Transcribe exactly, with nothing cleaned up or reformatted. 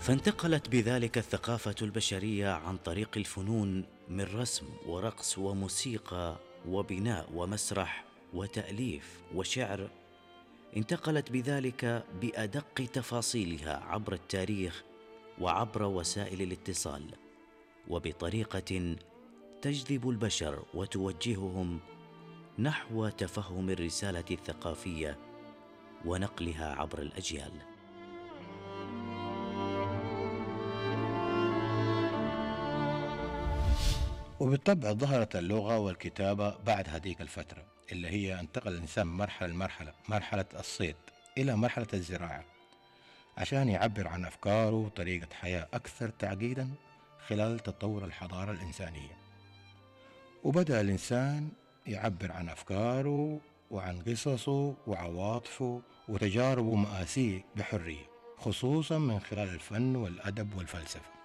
فانتقلت بذلك الثقافة البشرية عن طريق الفنون من رسم ورقص وموسيقى وبناء ومسرح وتأليف وشعر. انتقلت بذلك بأدق تفاصيلها عبر التاريخ وعبر وسائل الاتصال، وبطريقة تجذب البشر وتوجههم نحو تفهم الرسالة الثقافية ونقلها عبر الأجيال. وبالطبع ظهرت اللغة والكتابة بعد هذيك الفترة، اللي هي انتقل الإنسان من مرحلة لمرحلة، مرحلة الصيد إلى مرحلة الزراعة، عشان يعبر عن أفكاره وطريقة حياة أكثر تعقيدا خلال تطور الحضارة الإنسانية. وبدأ الإنسان يعبر عن أفكاره وعن قصصه وعواطفه وتجاربه ومآسيه بحرية، خصوصا من خلال الفن والأدب والفلسفة.